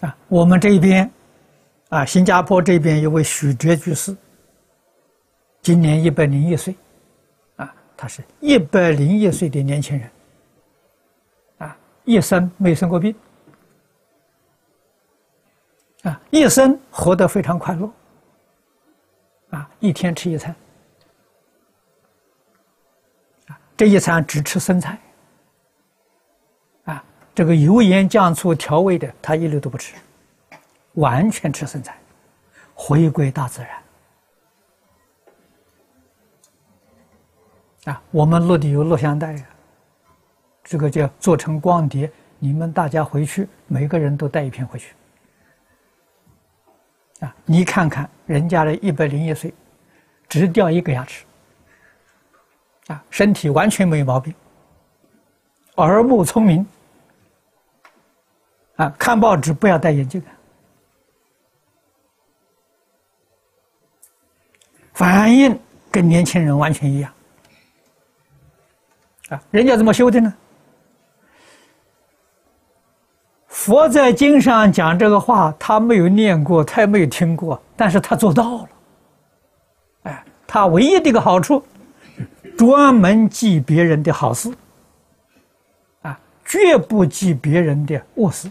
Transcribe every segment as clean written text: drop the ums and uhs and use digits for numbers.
我们这边新加坡这边有位许哲居士，今年101岁，他是101岁的年轻人，一生没生过病，一生活得非常快乐，一天吃一餐，这一餐只吃生菜，这个油盐酱醋调味的他一律都不吃，完全吃生菜，回归大自然。我们录的有录像带这个叫做成光碟，你们大家回去每个人都带一片回去。你看看人家的101岁，只掉一个牙齿，身体完全没有毛病，耳目聪明，看报纸不要戴眼镜反应跟年轻人完全一样。人家怎么修的呢？佛在经上讲这个话，他没有念过，他也没有听过，但是他做到了。他唯一的一个好处，专门记别人的好事，绝不记别人的恶事。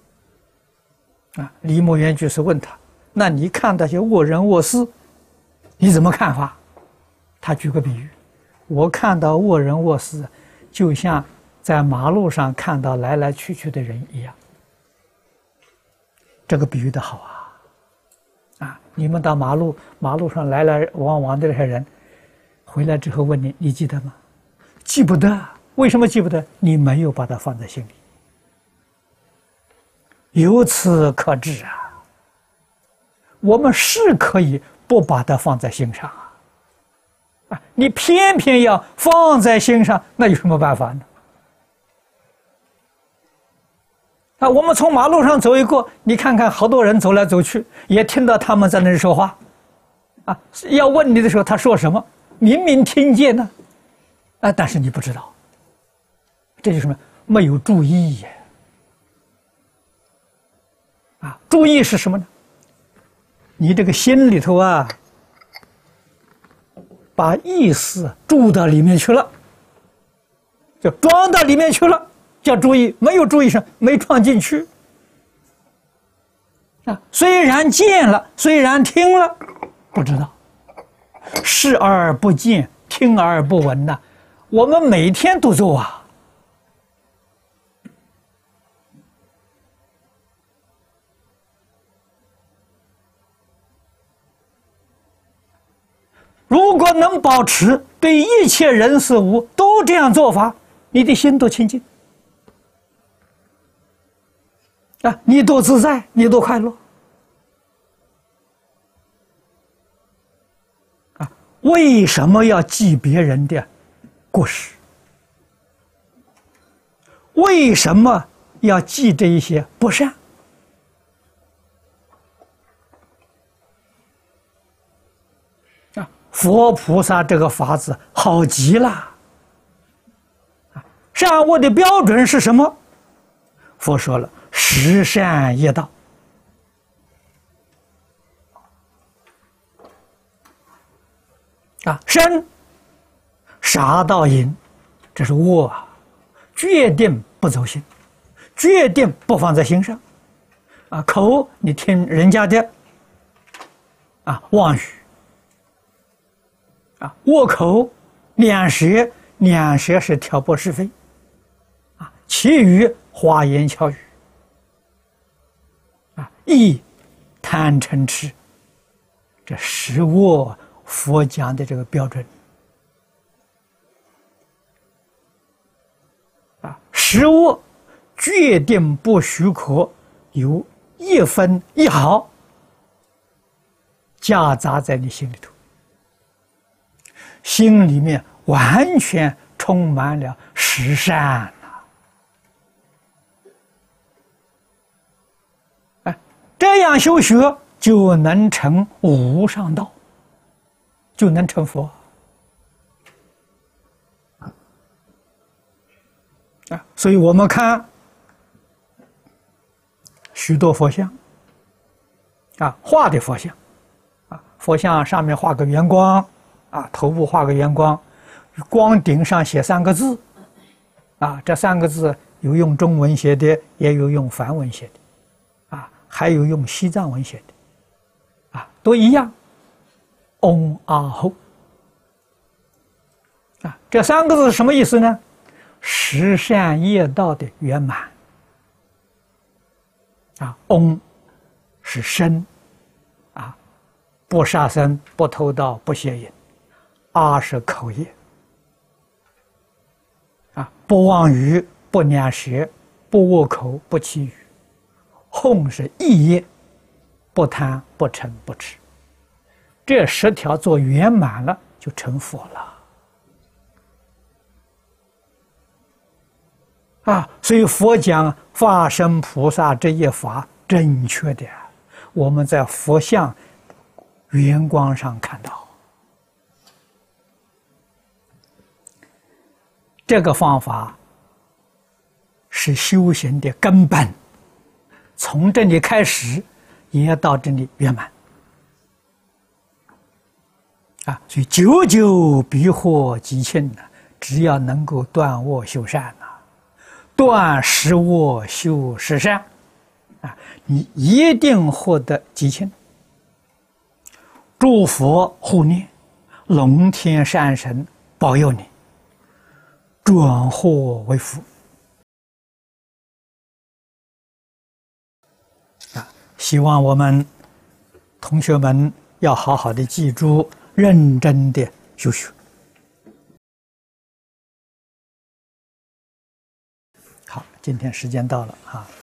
李墨渊居士问他：“那你看那些恶人恶事，你怎么看法？”他举个比喻：“我看到恶人恶事，就像在马路上看到来来去去的人一样。”这个比喻的好你们到马路上来来往往的这些人，回来之后问你，你记得吗？记不得。为什么记不得？你没有把它放在心里。由此可知我们是可以不把它放在心上你偏偏要放在心上，那有什么办法呢？我们从马路上走一过，你看看好多人走来走去，也听到他们在那里说话要问你的时候他说什么，明明听见呢但是你不知道，这就是什么？没有注意注意是什么呢？你这个心里头把意思注到里面去了，就装到里面去了，叫注意。没有注意上，没装进去虽然见了，虽然听了，不知道，视而不见，听而不闻我们每天都做如果能保持对一切人事物都这样做法，你的心多清净你多自在，你多快乐为什么要记别人的过失？为什么要记这一些不善？佛菩萨这个法子好极了。善恶的标准是什么？佛说了，十善业道。身杀盗淫，这是恶决定不走心，决定不放在心上。口你听人家的妄语恶口，两舌是挑拨是非其余花言巧语意贪嗔痴，这十恶佛讲的这个标准十恶决定不许可有一分一毫夹杂在你心里头，心里面完全充满了十善这样修学就能成无上道，就能成佛所以我们看许多佛像，画的佛像，佛像上面画个圆光，头部画个圆光，光顶上写3个字，这3个字有用中文写的，也有用梵文写的，还有用西藏文写的，都一样，嗡阿吽。这3个字是什么意思呢？十善业道的圆满。嗡是身，不杀生、不偷盗、不邪淫；阿是口业，不妄语、不两舌、不恶口、不绮语；吽是意业，不贪、不嗔、不痴。这10条做圆满了，就成佛了。所以佛讲法身菩萨这一法正确的，我们在佛像圆光上看到。这个方法是修行的根本，从这里开始，也到这里圆满。所以久久必获吉庆呢，只要能够断恶修善断十恶修十善，你一定获得吉庆。诸佛护念，龙天善神保佑你，转祸为福。希望我们同学们要好好的记住，认真的修学。好，今天时间到了